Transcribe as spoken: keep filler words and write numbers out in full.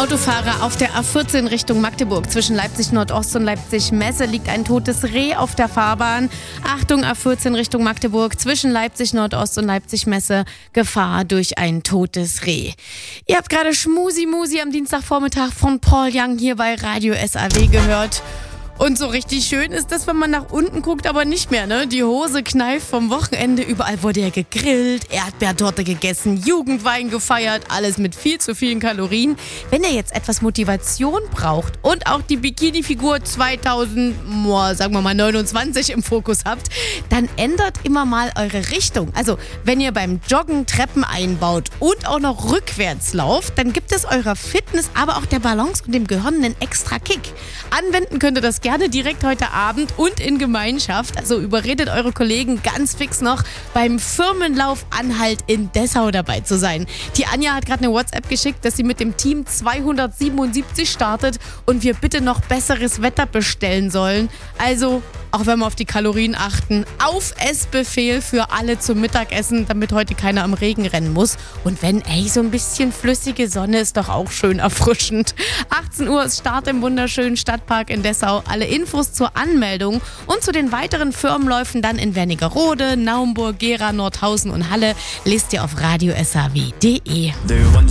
Autofahrer auf der A vierzehn Richtung Magdeburg. Zwischen Leipzig Nordost und Leipzig Messe liegt ein totes Reh auf der Fahrbahn. Achtung, A vierzehn Richtung Magdeburg. Zwischen Leipzig Nordost und Leipzig Messe Gefahr durch ein totes Reh. Ihr habt gerade Schmusi Musi am Dienstagvormittag von Paul Young hier bei Radio S A W gehört. Und so richtig schön ist das, wenn man nach unten guckt, aber nicht mehr, ne? Die Hose kneift vom Wochenende. Überall wurde ja gegrillt, Erdbeertorte gegessen, Jugendwein gefeiert. Alles mit viel zu vielen Kalorien. Wenn ihr jetzt etwas Motivation braucht und auch die Bikini-Figur zweitausend, sagen wir mal neunundzwanzig im Fokus habt, dann ändert immer mal eure Richtung. Also, wenn ihr beim Joggen Treppen einbaut und auch noch rückwärts lauft, dann gibt es eurer Fitness, aber auch der Balance und dem Gehirn einen extra Kick. Anwenden könnt ihr das gerne direkt heute Abend und in Gemeinschaft. Also überredet eure Kollegen ganz fix noch beim Firmenlauf Anhalt in Dessau dabei zu sein. Die Anja hat gerade eine WhatsApp geschickt, dass sie mit dem Team zweihundertsiebenundsiebzig startet und wir bitte noch besseres Wetter bestellen sollen. Also, auch wenn wir auf die Kalorien achten, auf Essbefehl für alle zum Mittagessen, damit heute keiner am Regen rennen muss. Und wenn, ey, so ein bisschen flüssige Sonne ist doch auch schön erfrischend. achtzehn Uhr ist Start im wunderschönen Stadtpark in Dessau. Alle Infos zur Anmeldung und zu den weiteren Firmenläufen dann in Wernigerode, Naumburg, Gera, Nordhausen und Halle lest ihr auf radio s a w punkt d e.